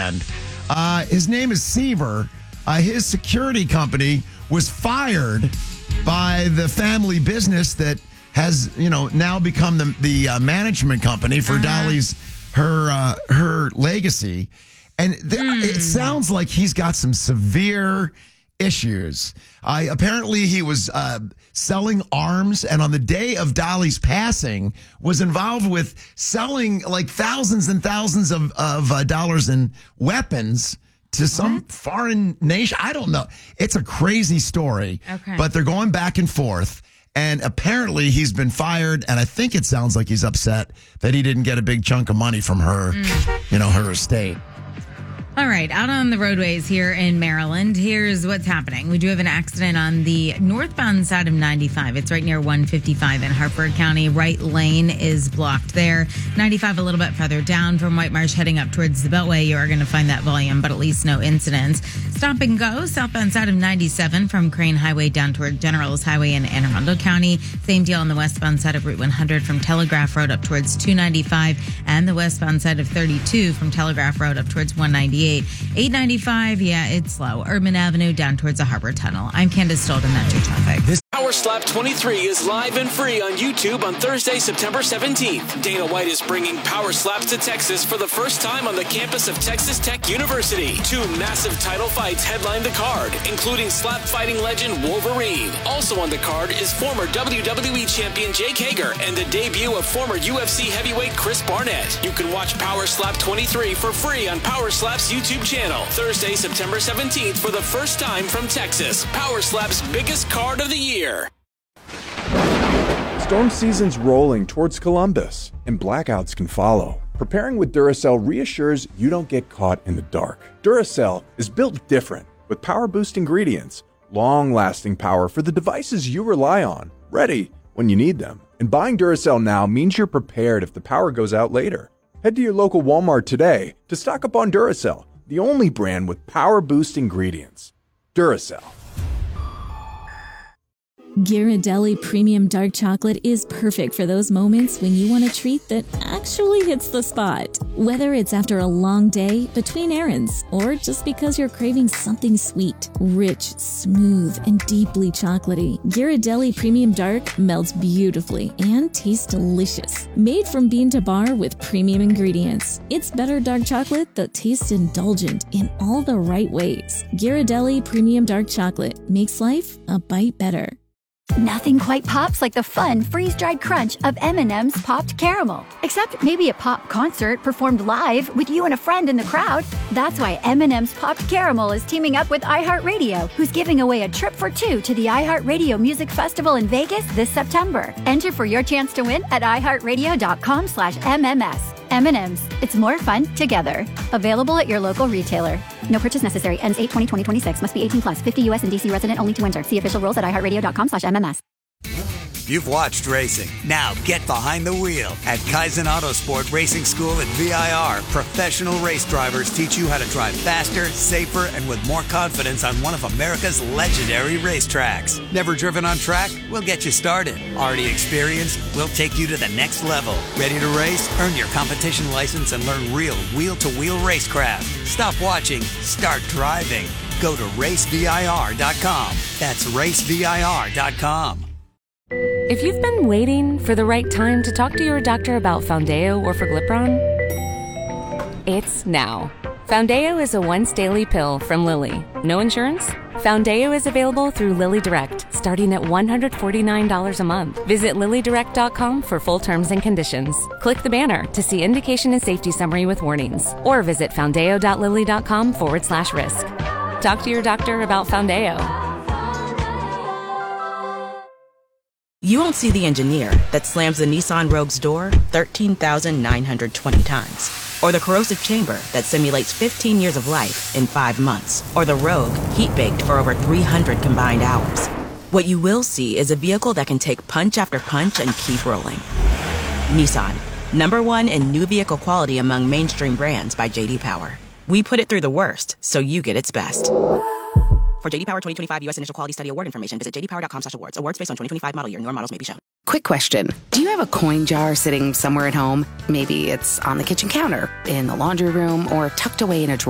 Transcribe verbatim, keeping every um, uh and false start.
weekend. Uh, his name is Seaver. Uh, his security company was fired by the family business that has, you know, now become the the uh, management company for uh-huh. Dolly's her uh, her legacy. And th- mm. it sounds like he's got some severe issues. Uh, apparently, he was uh, selling arms, and on the day of Dolly's passing, was involved with selling like thousands and thousands of, of uh, dollars in weapons to some what? foreign nation. I don't know. It's a crazy story, okay. but they're going back and forth. And apparently he's been fired, and I think it sounds like he's upset that he didn't get a big chunk of money from her, mm. you know, her estate. All right, out on the roadways here in Maryland, here's what's happening. We do have an accident on the northbound side of ninety-five. It's right near one fifty-five in Hartford County. Right lane is blocked there. ninety-five a little bit further down from White Marsh heading up towards the Beltway. You are going to find that volume, but at least no incidents. Stop and go, southbound side of ninety-seven from Crane Highway down toward Generals Highway in Anne Arundel County. Same deal on the westbound side of Route one hundred from Telegraph Road up towards two ninety-five, and the westbound side of thirty-two from Telegraph Road up towards one ninety-eight. eight ninety-five, yeah, it's slow. Urban Avenue down towards the Harbor Tunnel. I'm Candace Stolden, that's your traffic. This Power Slap twenty-three is live and free on YouTube on Thursday, September seventeenth. Dana White is bringing Power Slaps to Texas for the first time on the campus of Texas Tech University. Two massive title fights headline the card, including slap fighting legend Wolverine. Also on the card is former W W E champion Jake Hager and the debut of former U F C heavyweight Chris Barnett. You can watch Power Slap twenty-three for free on Power Slap's YouTube channel. Thursday, September seventeenth for the first time from Texas. Power Slap's biggest card of the year. Storm season's rolling towards Columbus, and blackouts can follow. Preparing with Duracell reassures you don't get caught in the dark. Duracell is built different, with power boost ingredients, long-lasting power for the devices you rely on, ready when you need them. And buying Duracell now means you're prepared if the power goes out later. Head to your local Walmart today to stock up on Duracell, the only brand with power boost ingredients. Duracell. Ghirardelli Premium Dark Chocolate is perfect for those moments when you want a treat that actually hits the spot. Whether it's after a long day, between errands, or just because you're craving something sweet, rich, smooth, and deeply chocolatey, Ghirardelli Premium Dark melts beautifully and tastes delicious. Made from bean to bar with premium ingredients, it's better dark chocolate that tastes indulgent in all the right ways. Ghirardelli Premium Dark Chocolate makes life a bite better. Nothing quite pops like the fun, freeze-dried crunch of M and M's Popped Caramel. Except maybe a pop concert performed live with you and a friend in the crowd. That's why M and M's Popped Caramel is teaming up with iHeartRadio, who's giving away a trip for two to the iHeartRadio Music Festival in Vegas this September. Enter for your chance to win at iHeartRadio.com slash MMS. M and M's. It's more fun together. Available at your local retailer. No purchase necessary. Ends eight twenty twenty twenty-six. Must be eighteen plus. fifty U S and D C resident only to enter. See official rules at iHeartRadio.com slash MMS. You've watched racing. Now get behind the wheel. At Kaizen Autosport Racing School at V I R, professional race drivers teach you how to drive faster, safer, and with more confidence on one of America's legendary racetracks. Never driven on track? We'll get you started. Already experienced? We'll take you to the next level. Ready to race? Earn your competition license and learn real wheel-to-wheel racecraft. Stop watching. Start driving. Go to race V I R dot com. That's race V I R dot com. If you've been waiting for the right time to talk to your doctor about Foundayo or Forglipron, it's now. Foundayo is a once-daily pill from Lilly. No insurance? Foundayo is available through Lilly Direct, starting at one hundred forty-nine dollars a month. Visit lilly direct dot com for full terms and conditions. Click the banner to see indication and safety summary with warnings. Or visit foundayo.lilly.com forward slash risk. Talk to your doctor about Foundayo. You won't see the engineer that slams the Nissan Rogue's door thirteen thousand nine hundred twenty times. Or the corrosive chamber that simulates fifteen years of life in five months. Or the Rogue heat-baked for over three hundred combined hours. What you will see is a vehicle that can take punch after punch and keep rolling. Nissan, number one in new vehicle quality among mainstream brands by J D Power. We put it through the worst, so you get its best. For J D Power twenty twenty-five U S Initial Quality Study Award information, visit j d power dot com slash awards. Awards based on twenty twenty-five model year. Newer models may be shown. Quick question. Do you have a coin jar sitting somewhere at home? Maybe it's on the kitchen counter, in the laundry room, or tucked away in a drawer.